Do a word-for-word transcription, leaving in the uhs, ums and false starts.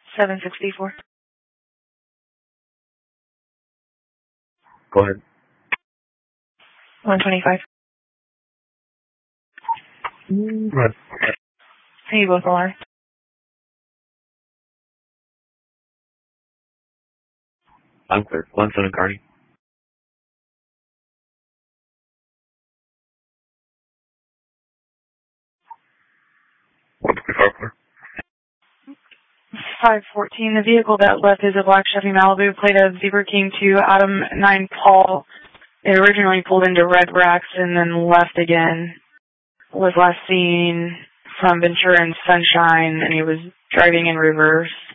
seven sixty-four. Go ahead. one twenty-five. Go ahead. You both alive? I'm clear. one seven Carney. one twenty-five clear. five fourteen, the vehicle that left is a black Chevy Malibu, plate of Zebra King two, Adam nine Paul. It originally pulled into Red Racks and then left again. Was last seen from Ventura and Sunshine, and he was driving in reverse.